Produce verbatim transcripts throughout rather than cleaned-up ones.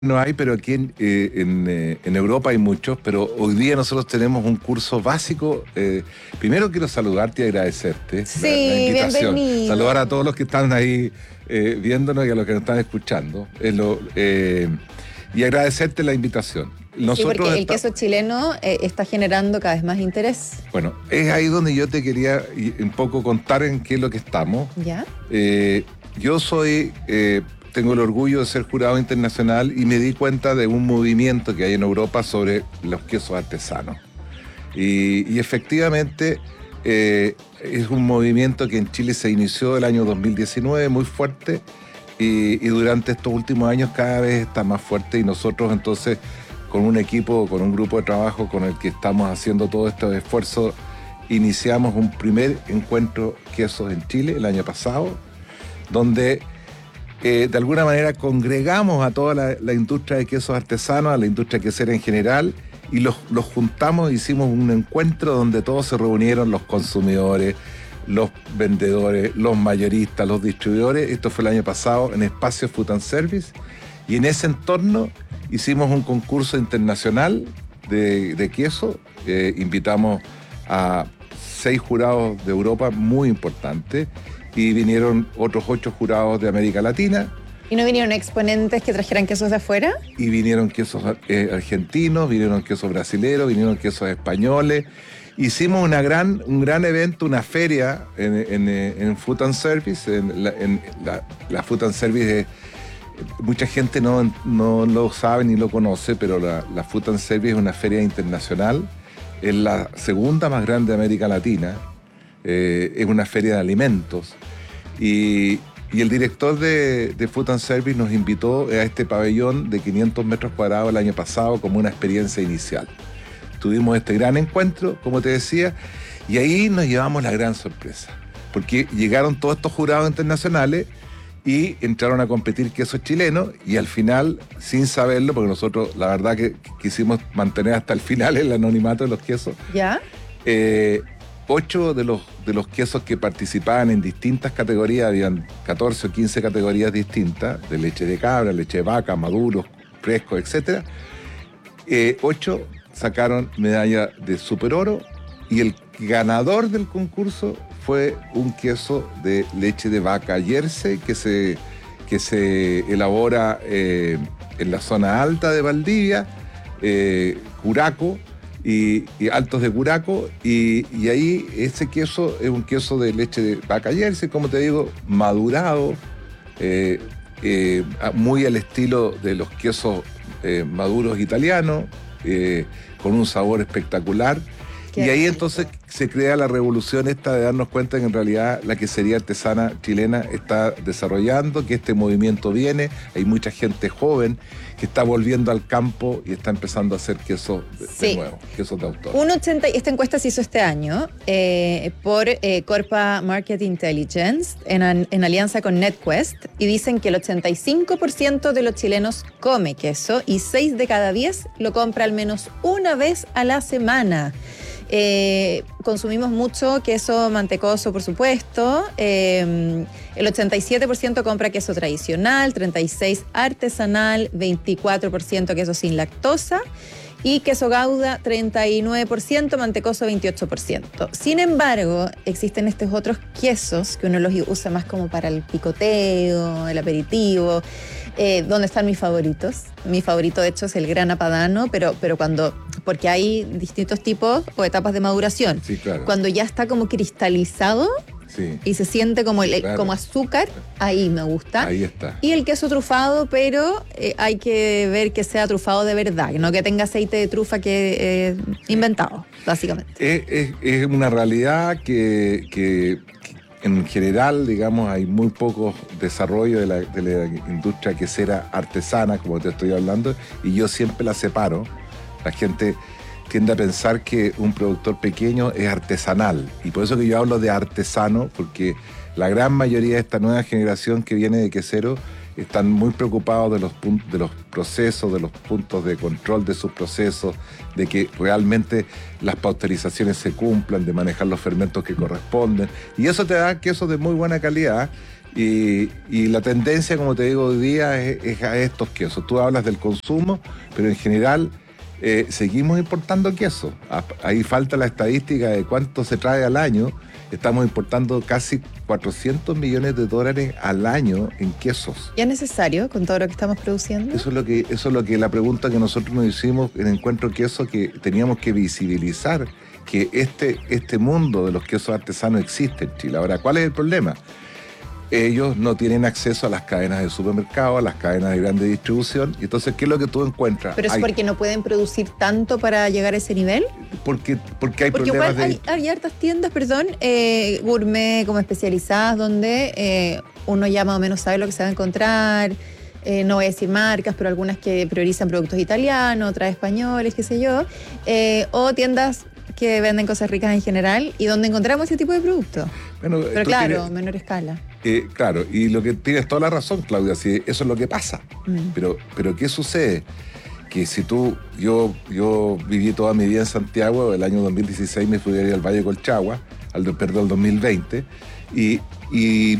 no hay, pero aquí en, eh, en, eh, en Europa hay muchos, pero hoy día nosotros tenemos un curso básico. Eh, primero quiero saludarte y agradecerte sí, la, la invitación. bienvenido. Saludar a todos los que están ahí eh, viéndonos y a los que nos están escuchando. Es lo, eh, y agradecerte la invitación. Nosotros sí, porque el queso chileno eh, está generando cada vez más interés. Bueno, es ahí donde yo te quería un poco contar en qué es lo que estamos. ¿Ya? Eh, yo soy... Eh, Tengo el orgullo de ser jurado internacional y me di cuenta de un movimiento que hay en Europa sobre los quesos artesanos. Y, y efectivamente eh, es un movimiento que en Chile se inició el año dos mil diecinueve muy fuerte y, y durante estos últimos años cada vez está más fuerte y nosotros entonces con un equipo, con un grupo de trabajo con el que estamos haciendo todo este esfuerzo, iniciamos un primer encuentro quesos en Chile el año pasado, donde Eh, de alguna manera congregamos a toda la, la industria de quesos artesanos, a la industria quesera en general, y los, los juntamos, hicimos un encuentro donde todos se reunieron, los consumidores, los vendedores, los mayoristas, los distribuidores. Esto fue el año pasado en Espacio Food and Service, y en ese entorno hicimos un concurso internacional de, de queso. Eh, invitamos a seis jurados de Europa muy importantes, y vinieron otros ocho jurados de América Latina. ¿Y no vinieron exponentes que trajeran quesos de afuera? Y vinieron quesos eh, argentinos, vinieron quesos brasileros, vinieron quesos españoles. Hicimos una gran, un gran evento, una feria en, en, en Food and Service. En la, en la, la Food and Service, es, mucha gente no, no lo sabe ni lo conoce, pero la, la Food and Service es una feria internacional. Es la segunda más grande de América Latina. Eh, es una feria de alimentos y, y el director de, de Food and Service nos invitó a este pabellón de quinientos metros cuadrados el año pasado como una experiencia inicial. Tuvimos este gran encuentro, como te decía, y ahí nos llevamos la gran sorpresa, porque llegaron todos estos jurados internacionales y entraron a competir quesos chilenos y al final, sin saberlo, porque nosotros la verdad que quisimos mantener hasta el final el anonimato de los quesos. ¿Ya? Eh, Ocho de los, de los quesos que participaban en distintas categorías, habían catorce o quince categorías distintas, de leche de cabra, leche de vaca, maduros, frescos, etcétera. Eh, ocho sacaron medalla de super oro y el ganador del concurso fue un queso de leche de vaca Jersey que se, que se elabora eh, en la zona alta de Valdivia, eh, Curaco, Y, y Altos de Curaco, y, y ahí ese queso es un queso de leche de vaca Jersey, como te digo, madurado, eh, eh, muy al estilo de los quesos eh, maduros italianos, eh, con un sabor espectacular. Y ahí entonces se crea la revolución esta de darnos cuenta que en realidad la quesería artesana chilena está desarrollando, que este movimiento viene, hay mucha gente joven que está volviendo al campo y está empezando a hacer quesos de, sí. de nuevo, quesos de autor. Un ochenta, esta encuesta se hizo este año eh, por eh, Corpa Market Intelligence en, en alianza con NetQuest y dicen que el ochenta y cinco por ciento de los chilenos come queso y seis de cada diez lo compra al menos una vez a la semana. Eh, consumimos mucho queso mantecoso, por supuesto. Eh, el ochenta y siete por ciento compra queso tradicional, treinta y seis por ciento artesanal, veinticuatro por ciento queso sin lactosa y queso gouda, treinta y nueve por ciento, mantecoso, veintiocho por ciento. Sin embargo, existen estos otros quesos que uno los usa más como para el picoteo, el aperitivo. Eh, ¿Dónde están mis favoritos? Mi favorito, de hecho, es el grana padano, pero, pero cuando... porque hay distintos tipos o etapas de maduración. Sí, claro. Cuando ya está como cristalizado, sí, y se siente como, el, claro, como azúcar, ahí me gusta. Ahí está. Y el queso trufado, pero eh, hay que ver que sea trufado de verdad, no que tenga aceite de trufa que eh, inventado, básicamente. Es, es, es una realidad que... que en general, digamos, hay muy poco desarrollo de la, de la industria quesera artesana, como te estoy hablando, y yo siempre la separo. La gente tiende a pensar que un productor pequeño es artesanal, y por eso que yo hablo de artesano, porque la gran mayoría de esta nueva generación que viene de queseros están muy preocupados de los, de los procesos, de los puntos de control de sus procesos, de que realmente las pasteurizaciones se cumplan, de manejar los fermentos que corresponden. Y eso te da quesos de muy buena calidad Y, y la tendencia, como te digo hoy día, es, es a estos quesos. Tú hablas del consumo, pero en general eh, seguimos importando queso. Ahí falta la estadística de cuánto se trae al año. Estamos importando casi cuatrocientos millones de dólares al año en quesos. ¿Y es necesario con todo lo que estamos produciendo? Eso es lo que, eso es lo que la pregunta que nosotros nos hicimos en Encuentro Queso, que teníamos que visibilizar que este, este mundo de los quesos artesanos existe en Chile. Ahora, ¿cuál es el problema? Ellos no tienen acceso a las cadenas de supermercado, a las cadenas de grande distribución. Y entonces, ¿qué es lo que tú encuentras? ¿Pero es hay, porque no pueden producir tanto para llegar a ese nivel? Porque, porque hay porque problemas igual de... hay, hay hartas tiendas, perdón, eh, gourmet, como especializadas, donde eh, uno ya más o menos sabe lo que se va a encontrar. Eh, no voy a decir marcas, pero algunas que priorizan productos italianos, otras españoles, qué sé yo. Eh, o tiendas que venden cosas ricas en general y donde encontramos ese tipo de productos. Bueno, pero claro, tienes, menor escala. Eh, claro, y lo que tienes toda la razón, Claudia, si eso es lo que pasa. Mm. Pero, pero ¿qué sucede? Que si tú, yo, yo viví toda mi vida en Santiago, el año dos mil dieciséis me fui a ir al Valle de Colchagua, al perdón, dos mil veinte, y, y,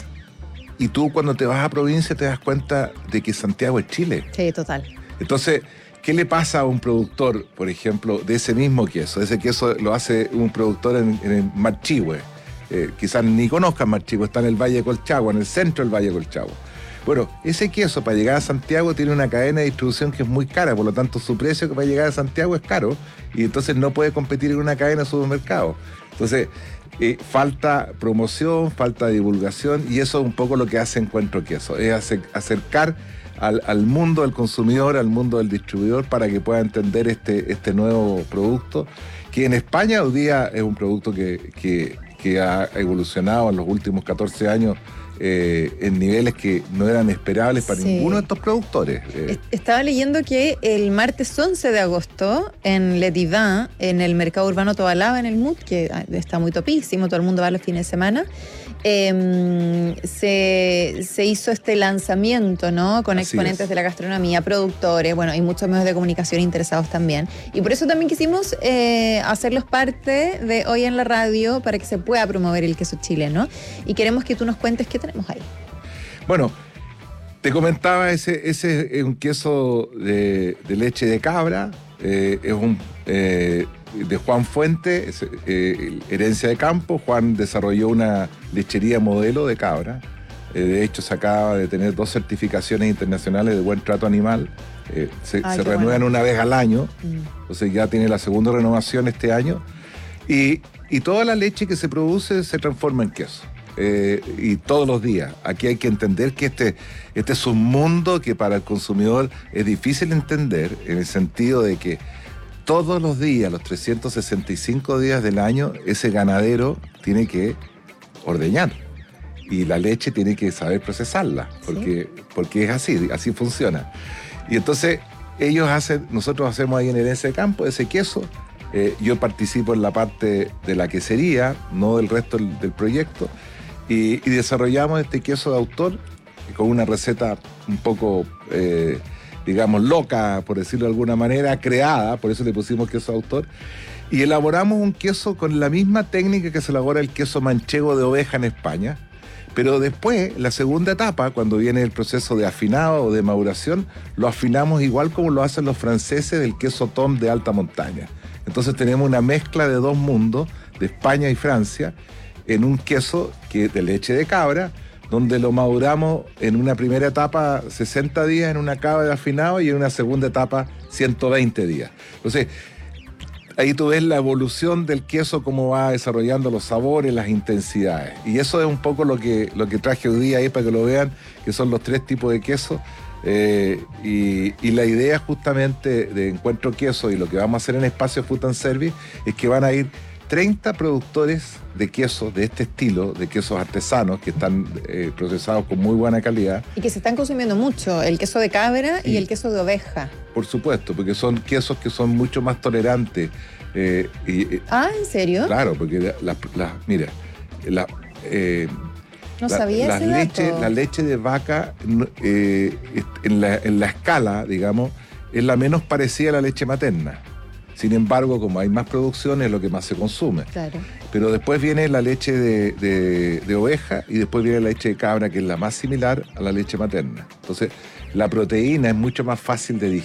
y tú cuando te vas a provincia te das cuenta de que Santiago es Chile. Sí, total. Entonces, ¿qué le pasa a un productor, por ejemplo, de ese mismo queso? Ese queso lo hace un productor en, en el Marchihue. Eh, quizás ni conozcan Marchihue, está en el Valle de Colchagua, en el centro del Valle de Colchagua. Bueno, ese queso para llegar a Santiago tiene una cadena de distribución que es muy cara, por lo tanto su precio para llegar a Santiago es caro y entonces no puede competir en una cadena de supermercados. Entonces, eh, falta promoción, falta divulgación y eso es un poco lo que hace Encuentro Queso, es acercar Al, al mundo del consumidor, al mundo del distribuidor, para que pueda entender este, este nuevo producto, que en España hoy día es un producto que, que, que ha evolucionado en los últimos catorce años eh, en niveles que no eran esperables para sí. ninguno de estos productores. Eh. Estaba leyendo que el martes once de agosto en Le Divan, en el mercado urbano Tobalaba, en el M U D, que está muy topísimo, todo el mundo va los fines de semana, Eh, se, se hizo este lanzamiento, ¿no? Con Así exponentes es. de la gastronomía, productores, bueno, hay muchos medios de comunicación interesados también. Y por eso también quisimos eh, hacerlos parte de Hoy en la Radio para que se pueda promover el queso chileno. Y queremos que tú nos cuentes qué tenemos ahí. Bueno, te comentaba, ese, ese es un queso de, de leche de cabra, eh, es un... Eh, de Juan Fuente, eh, herencia de campo. Juan desarrolló una lechería modelo de cabra. Eh, de hecho, se acaba de tener dos certificaciones internacionales de buen trato animal. Eh, se Ay, se renuevan bueno. una vez al año. Mm. Entonces ya tiene la segunda renovación este año. Y, y toda la leche que se produce se transforma en queso. Eh, y todos los días. Aquí hay que entender que este, este es un mundo que para el consumidor es difícil entender, en el sentido de que todos los días, los trescientos sesenta y cinco días del año, ese ganadero tiene que ordeñar. Y la leche tiene que saber procesarla, porque, ¿sí? porque es así, así funciona. Y entonces ellos hacen, nosotros hacemos ahí en Herencia de Campo ese queso. Eh, yo participo en la parte de la quesería, no del resto del, del proyecto. Y, y desarrollamos este queso de autor con una receta un poco... Eh, digamos, loca, por decirlo de alguna manera, creada, por eso le pusimos queso autor, y elaboramos un queso con la misma técnica que se elabora el queso manchego de oveja en España, pero después, la segunda etapa, cuando viene el proceso de afinado o de maduración, lo afinamos igual como lo hacen los franceses del queso Tom de alta montaña. Entonces tenemos una mezcla de dos mundos, de España y Francia, en un queso que de leche de cabra, donde lo maduramos en una primera etapa sesenta días en una cava de afinado y en una segunda etapa ciento veinte días. Entonces, ahí tú ves la evolución del queso, cómo va desarrollando los sabores, las intensidades. Y eso es un poco lo que, lo que traje hoy día ahí para que lo vean, que son los tres tipos de queso. Eh, y, y la idea justamente de Encuentro Queso y lo que vamos a hacer en Espacio Food and Service es que van a ir treinta productores de quesos de este estilo, de quesos artesanos que están eh, procesados con muy buena calidad. Y que se están consumiendo mucho, el queso de cabra y, y el queso de oveja. Por supuesto, porque son quesos que son mucho más tolerantes. Eh, y, ah, ¿en serio? Claro, porque las, la, la, mira, la, eh, no la, sabía la ese leche, dato. La leche de vaca, eh, en, la, en la escala, digamos, es la menos parecida a la leche materna. Sin embargo, como hay más producción, es lo que más se consume. Claro. Pero después viene la leche de, de, de oveja y después viene la leche de cabra, que es la más similar a la leche materna. Entonces, la proteína es mucho más fácil de digerir.